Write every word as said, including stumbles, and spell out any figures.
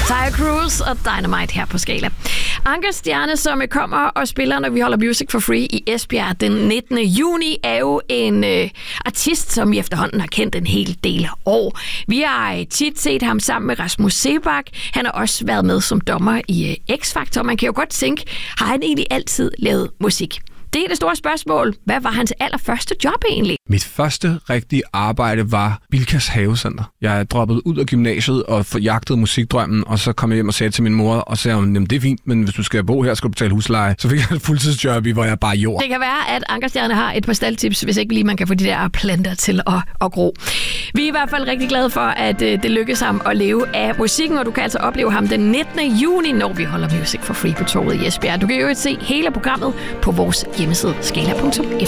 Tyre Cruise og Dynamite her på Skala. Anker Stjerne, som kommer og spiller, når vi holder Music for Free i Esbjerg den nittende juni, er jo en øh, artist, som vi efterhånden har kendt en hel del år. Vi har tit set ham sammen med Rasmus Seebach. Han har også været med som dommer i øh, X-Factor. Man kan jo godt tænke, har han egentlig altid lavet musik? Det er det store spørgsmål. Hvad var hans allerførste job egentlig? Mit første rigtige arbejde var Bilkas Havecenter. Jeg droppede ud af gymnasiet og jagtede musikdrømmen, og så kom jeg hjem og sagde til min mor, og sagde hun, det er fint, men hvis du skal bo her, skal du betale husleje. Så fik jeg et fuldtidsjob i, hvor jeg bare jord. Det kan være, at Anker Stjerne har et par staldtips, hvis ikke lige man kan få de der planter til at, at gro. Vi er i hvert fald rigtig glade for, at det lykkes ham at leve af musikken, og du kan altså opleve ham den nittende juni, når vi holder Music for Free på torvet i Esbjerg. Du kan jo se hele programmet på vores hjemmeside skala punktum f m.